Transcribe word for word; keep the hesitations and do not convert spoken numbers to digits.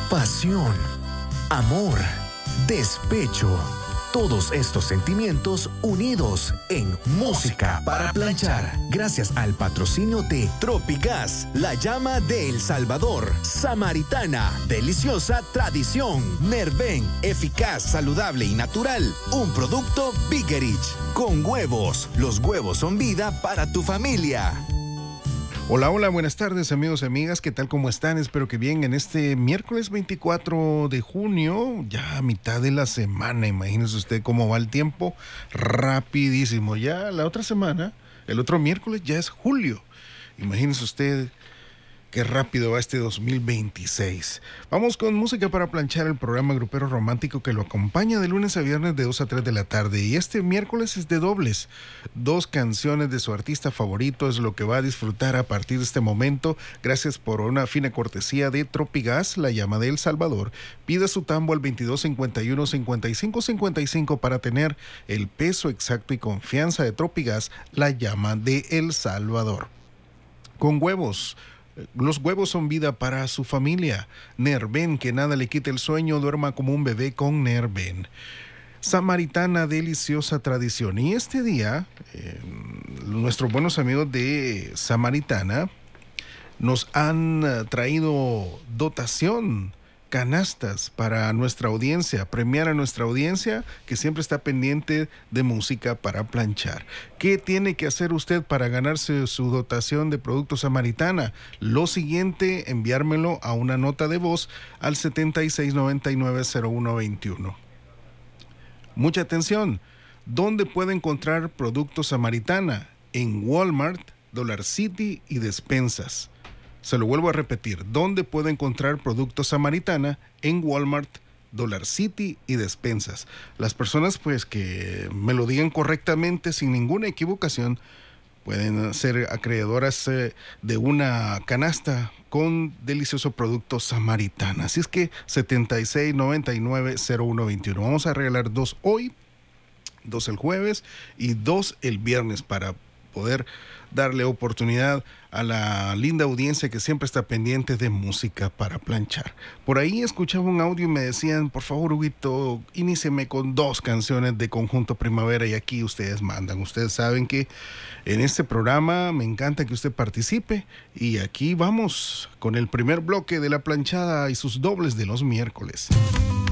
pasión, amor, despecho. Todos estos sentimientos unidos en Música para Planchar. Gracias al patrocinio de Tropigas, la llama de El Salvador. Samaritana, deliciosa tradición. Nerven, eficaz, saludable y natural. Un producto Bigerich. Con huevos. Los huevos son vida para tu familia. Hola, hola, buenas tardes amigos y amigas, ¿qué tal? ¿Cómo están? Espero que bien en este miércoles veinticuatro de junio, ya a mitad de la semana. Imagínese usted cómo va el tiempo, rapidísimo. Ya la otra semana, el otro miércoles ya es julio. Imagínese usted qué rápido va este dos mil veintiséis. Vamos con Música para Planchar, el programa grupero romántico que lo acompaña de lunes a viernes de dos a tres de la tarde. Y este miércoles es de dobles. Dos canciones de su artista favorito es lo que va a disfrutar a partir de este momento. Gracias por una fina cortesía de Tropigas, la llama de El Salvador. Pida su tambo al veintidós cincuenta y uno cincuenta y cinco cincuenta y cinco para tener el peso exacto y confianza de Tropigas, la llama de El Salvador. Con huevos. Los huevos son vida para su familia. Nerven, que nada le quite el sueño, duerma como un bebé con Nerven. Samaritana, deliciosa tradición. Y este día, eh, nuestros buenos amigos de Samaritana nos han uh, traído dotación, canastas para nuestra audiencia, premiar a nuestra audiencia que siempre está pendiente de Música para Planchar. ¿Qué tiene que hacer usted para ganarse su dotación de productos Samaritana? Lo siguiente, enviármelo a una nota de voz al setenta y seis noventa y nueve cero uno veintiuno. Mucha atención. ¿Dónde puede encontrar productos Samaritana? En Walmart, Dollar City y despensas. Se lo vuelvo a repetir, ¿dónde puede encontrar productos Samaritana? En Walmart, Dollar City y despensas. Las personas pues que me lo digan correctamente sin ninguna equivocación pueden ser acreedoras eh, de una canasta con delicioso producto Samaritana. Así es que setenta y seis noventa y nueve cero uno veintiuno. Vamos a regalar dos hoy, dos el jueves y dos el viernes para poder darle oportunidad a la linda audiencia que siempre está pendiente de Música para Planchar. Por ahí escuchaba un audio y me decían, por favor, Huguito, inícieme con dos canciones de Conjunto Primavera, y aquí ustedes mandan. Ustedes saben que en este programa me encanta que usted participe, y aquí vamos con el primer bloque de La Planchada y sus dobles de los miércoles.